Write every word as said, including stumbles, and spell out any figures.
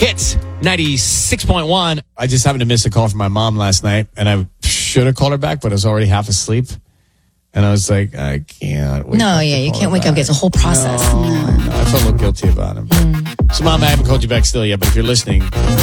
Hits ninety-six point one. I just happened to miss a call from my mom last night, and I should have called her back, but I was already half asleep. And I was like, I can't wake No, up yeah, to you call can't her wake back. up. It's a whole process. No, no, I felt a little guilty about it. Mm. So, Mom, I haven't called you back still yet, but if you're listening,